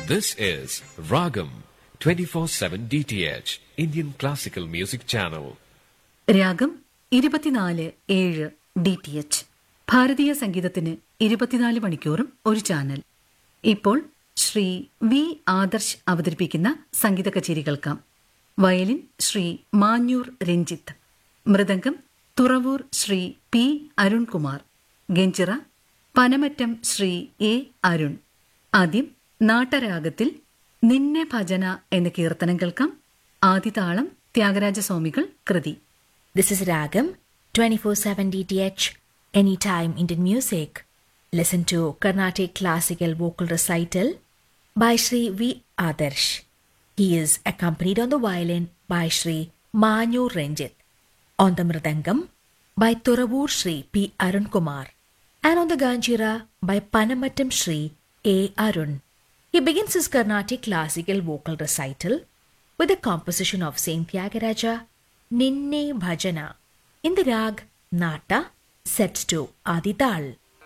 This is Ragam 24/7 DTH Indian Classical Music Channel. രാഗം 24/7 DTH ഭാരതീയ സംഗീതത്തിന് 24 മണിക്കൂറും ഒരു ചാനൽ. ഇപ്പോൾ ശ്രീ വി ആദർശ് അവതരിപ്പിക്കുന്ന സംഗീത കച്ചേരി കേൾക്കാം. Violin Shri Manjoor Ranjith, mridangam Thuravoor Shri P Arunkumar, ganjira Panamattom Shri A Arun. ആദ്യം നാട്ടരാഗത്തിൽ നിന്നെ ഭജന എന്ന കീർത്തനം കേൾക്കാം. ആദിതാളം ത്യാഗരാജസ്വാമികൾ കൃതി. This is Ragam 24/7 DTH Anytime Indian Music. Listen to Carnatic Classical Vocal Recital by Shri V. Adarsh. He is accompanied on the violin by Shri Manur Ranjit, on the mridangam by Thoravur Shri P. Arun Kumar, and on the ganjira by Panamattam Shri A. Arun. He begins his Carnatic Classical Vocal Recital with a composition of Saint Tyagaraja, Ninne Bhajana, in the rag Nata, set to Adi Tal.